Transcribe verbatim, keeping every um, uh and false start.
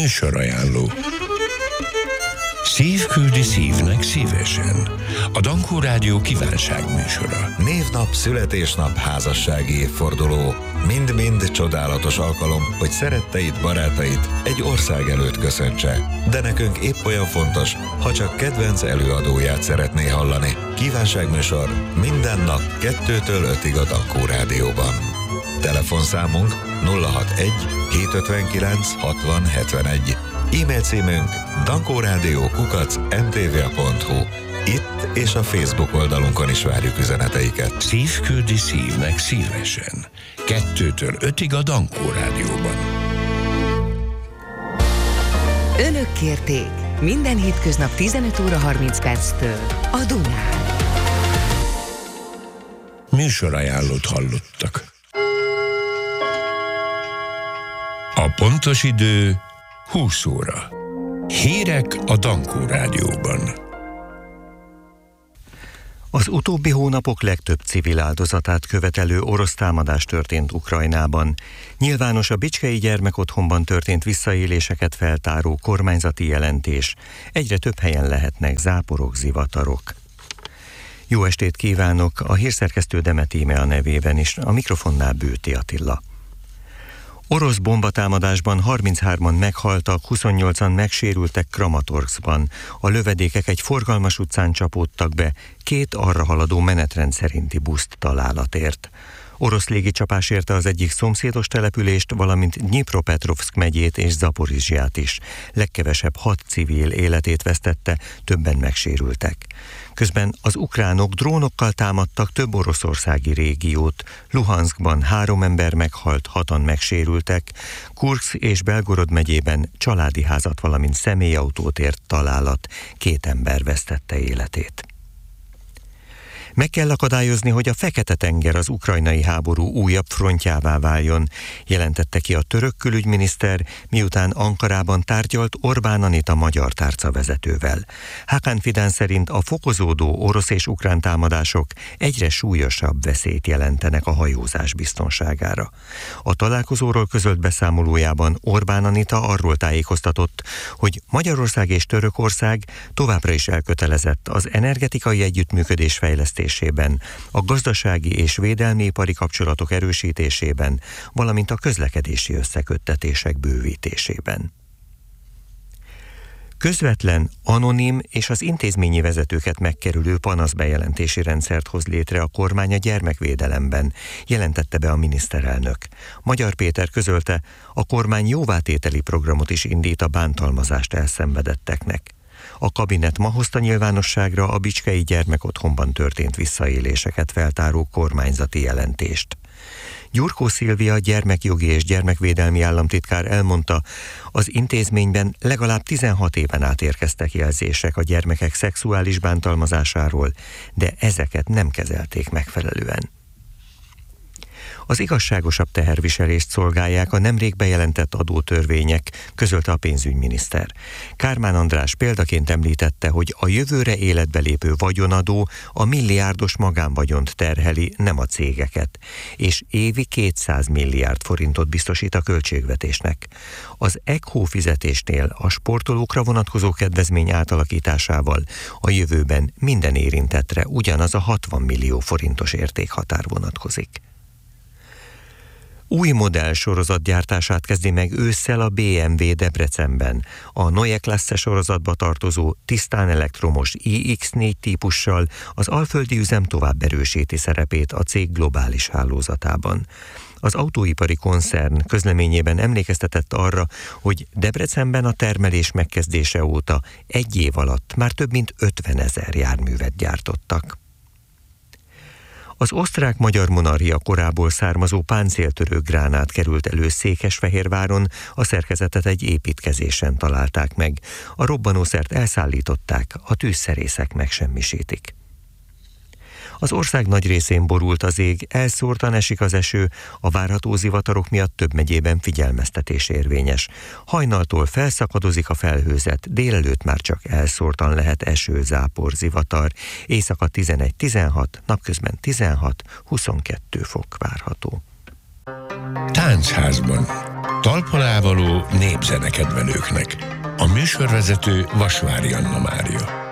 Műsorajánló. Szív küldi szívnek szívesen. A Dankó Rádió kívánságműsora. Névnap, születésnap, házassági évforduló. Mind-mind csodálatos alkalom, hogy szeretteid, barátait egy ország előtt köszöntse. De nekünk épp olyan fontos, ha csak kedvenc előadóját szeretné hallani. Kívánságműsor minden nap kettőtől ötig a Dankó Rádióban. Telefonszámunk nulla hatvanegy hétszázötvenkilenc hatvan hetvenegy. E-mail címünk dankórádió kukac em té vé pont hu. Itt és a Facebook oldalunkon is várjuk üzeneteiket. Szív küldi szívnek szívesen. Kettőtől ötig a Dankó Rádióban. Önök kérték minden hétköznap tizenöt óra harminc perctől a Dunán. Műsorajánlót hallottak. A pontos idő húsz óra. Hírek a Dankó Rádióban. Az utóbbi hónapok legtöbb civil áldozatát követelő orosz támadás történt Ukrajnában. Nyilvános a Bicskei Gyermekotthonban történt visszaéléseket feltáró kormányzati jelentés. Egyre több helyen lehetnek záporok, zivatarok. Jó estét kívánok! A hírszerkesztő Demet Íme a nevében is, a mikrofonnál Bőti Attila. Orosz bombatámadásban harminchárman meghaltak, huszonnyolcan megsérültek Kramatorszkban. A lövedékek egy forgalmas utcán csapódtak be, két arra haladó menetrend szerinti buszt találatért. Orosz légicsapás érte az egyik szomszédos települést, valamint Dnyipropetrovszk megyét és Zaporizsját is. Legkevesebb hat civil életét vesztette, többen megsérültek. Közben az ukránok drónokkal támadtak több oroszországi régiót. Luhanszkban három ember meghalt, hatan megsérültek. Kurszk és Belgorod megyében családi házat, valamint személyautót ért találat. Két ember vesztette életét. Meg kell akadályozni, hogy a Fekete-tenger az ukrajnai háború újabb frontjává váljon, jelentette ki a török külügyminiszter, miután Ankarában tárgyalt Orbán Anita magyar tárca vezetővel. Hakan Fidan szerint a fokozódó orosz és ukrán támadások egyre súlyosabb veszélyt jelentenek a hajózás biztonságára. A találkozóról közölt beszámolójában Orbán Anita arról tájékoztatott, hogy Magyarország és Törökország továbbra is elkötelezett az energetikai együttműködés fejlesztésében, a gazdasági és védelmi ipari kapcsolatok erősítésében, valamint a közlekedési összeköttetések bővítésében. Közvetlen, anonim és az intézményi vezetőket megkerülő panaszbejelentési rendszert hoz létre a kormány a gyermekvédelemben, jelentette be a miniszterelnök. Magyar Péter közölte, a kormány jóvátételi programot is indít a bántalmazást elszenvedetteknek. A kabinet ma hozta nyilvánosságra a Bicskei Gyermekotthonban történt visszaéléseket feltáró kormányzati jelentést. Gyurkó Szilvia gyermekjogi és gyermekvédelmi államtitkár elmondta, az intézményben legalább tizenhat éven át érkeztek jelzések a gyermekek szexuális bántalmazásáról, de ezeket nem kezelték megfelelően. Az igazságosabb teherviselést szolgálják a nemrég bejelentett adótörvények, közölte a pénzügyminiszter. Kármán András példaként említette, hogy a jövőre életbe lépő vagyonadó a milliárdos magánvagyont terheli, nem a cégeket, és évi kétszáz milliárd forintot biztosít a költségvetésnek. Az e cé o fizetésnél a sportolókra vonatkozó kedvezmény átalakításával a jövőben minden érintettre ugyanaz a hatvan millió forintos értékhatár vonatkozik. Új modell sorozatgyártását kezdi meg ősszel a bé em vé Debrecenben. A Neue Klasse sorozatba tartozó tisztán elektromos i iksz négy típussal az alföldi üzem tovább erősíti szerepét a cég globális hálózatában. Az autóipari koncern közleményében emlékeztetett arra, hogy Debrecenben a termelés megkezdése óta egy év alatt már több mint ötvenezer járművet gyártottak. Az osztrák-magyar monarchia korából származó páncéltörő gránát került elő Székesfehérváron, a szerkezetet egy építkezésen találták meg. A robbanószert elszállították, a tűzszerészek megsemmisítik. Az ország nagy részén borult az ég, elszórtan esik az eső, a várható zivatarok miatt több megyében figyelmeztetés érvényes. Hajnaltól felszakadozik a felhőzet, délelőtt már csak elszórtan lehet eső, zápor, zivatar. Éjszaka tizenegy-tizenhat, napközben tizenhat-huszonkettő fok várható. Táncházban. talpalávaló népzenekedvelőknek. A műsorvezető Vasvári Anna Mária.